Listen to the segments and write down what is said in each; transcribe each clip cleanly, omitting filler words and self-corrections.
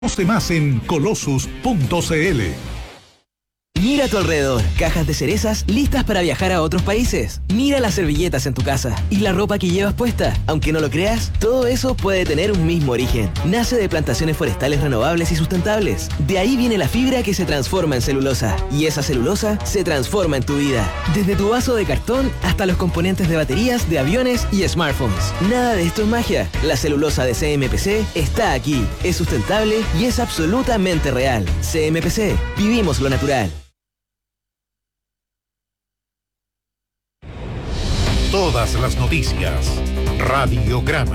Conoce más en colossus.cl. Mira a tu alrededor, cajas de cerezas listas para viajar a otros países. Mira las servilletas en tu casa y la ropa que llevas puesta. Aunque no lo creas, todo eso puede tener un mismo origen. Nace de plantaciones forestales renovables y sustentables. De ahí viene la fibra que se transforma en celulosa. Y esa celulosa se transforma en tu vida. Desde tu vaso de cartón hasta los componentes de baterías, de aviones y smartphones. Nada de esto es magia. La celulosa de CMPC está aquí. Es sustentable y es absolutamente real. CMPC. Vivimos lo natural. Todas las noticias. Radiograma.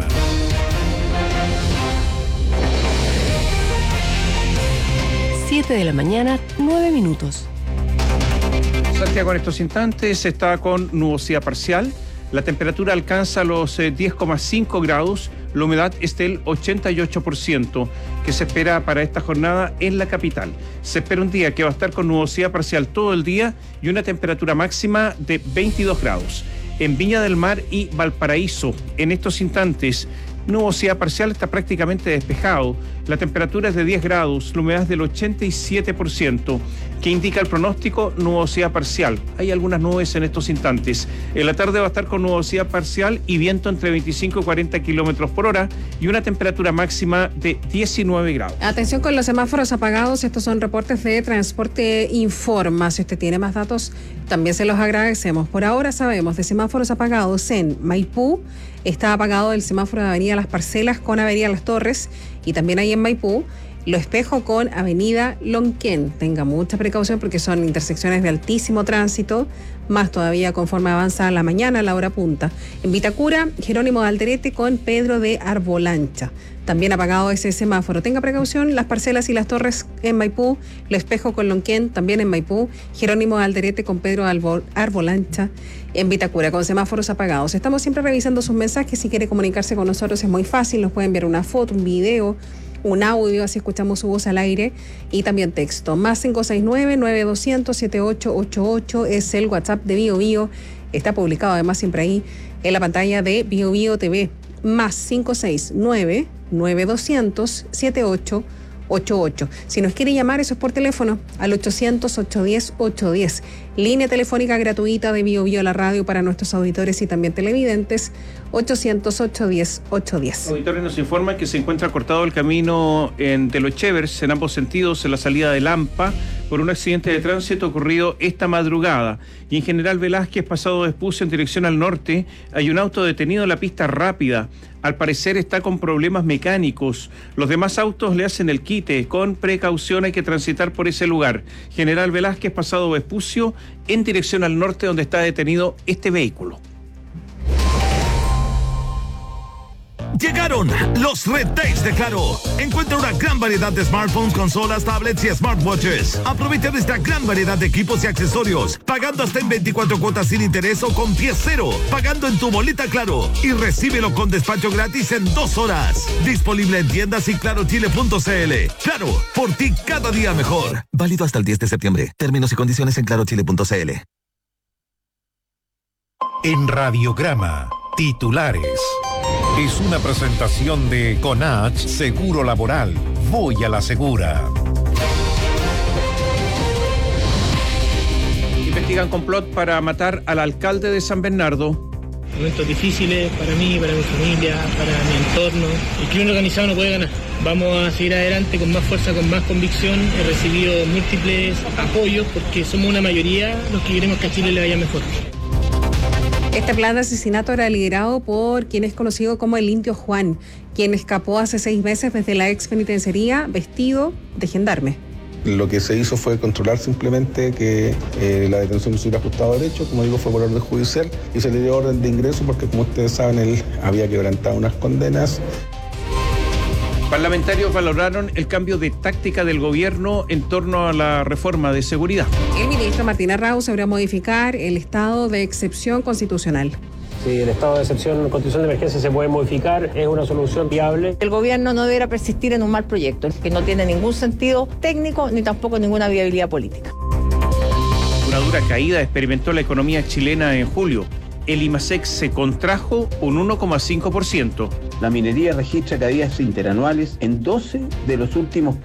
Siete de la mañana, 9 minutos. Santiago en estos instantes está con nubosidad parcial. La temperatura alcanza los 10,5 grados. La humedad es del 88% que se espera para esta jornada en la capital. Se espera un día que va a estar con nubosidad parcial todo el día y una temperatura máxima de 22 grados. En Viña del Mar y Valparaíso, en estos instantes, nubosidad parcial, está prácticamente despejado. La temperatura es de 10 grados, la humedad es del 87%, que indica el pronóstico nubosidad parcial. Hay algunas nubes en estos instantes. En la tarde va a estar con nubosidad parcial y viento entre 25 y 40 kilómetros por hora y una temperatura máxima de 19 grados. Atención con los semáforos apagados. Estos son reportes de Transporte Informa. Si usted tiene más datos, también se los agradecemos. Por ahora sabemos de semáforos apagados en Maipú. Está apagado el semáforo de Avenida Las Parcelas con Avenida Las Torres y también ahí en Maipú, Lo Espejo con Avenida Lonquén. Tenga mucha precaución porque son intersecciones de altísimo tránsito, más todavía conforme avanza la mañana, la hora punta. En Vitacura, Jerónimo de Alderete con Pedro de Arbolancha. También apagado ese semáforo. Tenga precaución, Las Parcelas y Las Torres en Maipú, Lo Espejo con Lonquén también en Maipú, Jerónimo de Alderete con Pedro de Arbolancha en Vitacura, con semáforos apagados. Estamos siempre revisando sus mensajes. Si quiere comunicarse con nosotros es muy fácil, nos puede enviar una foto, un video, un audio, así escuchamos su voz al aire, y también texto. Más 569-9200-7888 es el WhatsApp de Bio Bio. Está publicado además siempre ahí en la pantalla de Bio Bio TV. Más 569-9200-7888. Si nos quiere llamar, eso es por teléfono al 800-810-810. Línea telefónica gratuita de Bio Bio, la radio para nuestros auditores y también televidentes, 800-810-810. Auditores nos informan que se encuentra cortado el camino de Los Chevers en ambos sentidos en la salida de Lampa por un accidente de tránsito ocurrido esta madrugada. Y en General Velázquez, pasado Vespucio en dirección al norte, hay un auto detenido en la pista rápida. Al parecer está con problemas mecánicos. Los demás autos le hacen el quite. Con precaución hay que transitar por ese lugar. General Velázquez, pasado Vespucio, en dirección al norte, donde está detenido este vehículo. Llegaron los Red Days de Claro. Encuentra una gran variedad de smartphones, consolas, tablets y smartwatches. Aprovecha nuestra gran variedad de equipos y accesorios, pagando hasta en 24 cuotas sin interés o con pie cero, pagando en tu boleta Claro, y recíbelo con despacho gratis en 2 horas. Disponible en tiendas y clarochile.cl. Claro, por ti cada día mejor. Válido hasta el 10 de septiembre. Términos y condiciones en clarochile.cl. En Radiograma, titulares. Es una presentación de Conach Seguro Laboral. Voy a la segura. Investigan complot para matar al alcalde de San Bernardo. Momentos difíciles para mí, para mi familia, para mi entorno. El crimen organizado no puede ganar. Vamos a seguir adelante con más fuerza, con más convicción. He recibido múltiples apoyos porque somos una mayoría los que queremos que a Chile le vaya mejor. Este plan de asesinato era liderado por quien es conocido como el Indio Juan, quien escapó hace 6 meses desde la ex penitenciaría vestido de gendarme. Lo que se hizo fue controlar simplemente que la detención no se hubiera ajustado a derecho, como digo, fue por orden judicial, y se le dio orden de ingreso porque, como ustedes saben, él había quebrantado unas condenas. Parlamentarios valoraron el cambio de táctica del gobierno en torno a la reforma de seguridad. El ministro Martín Arrauz deberá modificar el estado de excepción constitucional. Si el estado de excepción constitucional de emergencia se puede modificar, es una solución viable. El gobierno no deberá persistir en un mal proyecto, que no tiene ningún sentido técnico ni tampoco ninguna viabilidad política. Una dura caída experimentó la economía chilena en julio. el IMASEC se contrajo un 1,5%. La minería registra caídas interanuales en 12 de los últimos